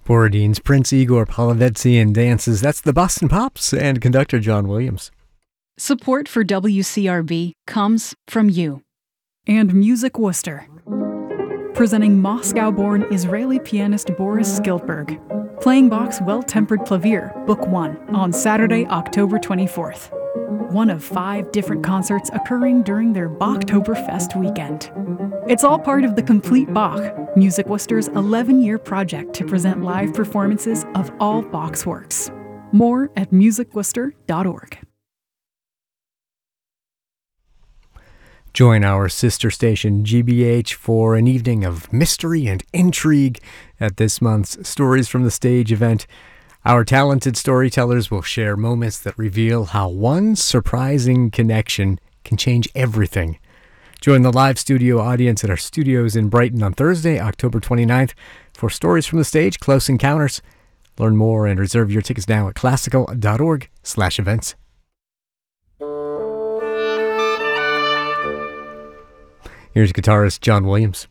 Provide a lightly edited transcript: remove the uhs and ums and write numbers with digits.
Borodin's Prince Igor Polovetzian dances. That's the Boston Pops and conductor John Williams. Support for WCRB comes from you. And Music Worcester, presenting Moscow-born Israeli pianist Boris Skiltberg, playing Bach's Well-Tempered Clavier, Book 1, on Saturday, October 24th. One of 5 different concerts occurring during their Bachtoberfest weekend. It's all part of the Complete Bach, Music Worcester's 11-year project to present live performances of all Bach's works. More at musicworcester.org. Join our sister station GBH for an evening of mystery and intrigue at this month's Stories from the Stage event. Our talented storytellers will share moments that reveal how one surprising connection can change everything. Join the live studio audience at our studios in Brighton on Thursday, October 29th for Stories from the Stage Close Encounters. Learn more and reserve your tickets now at classical.org/events. Here's guitarist John Williams.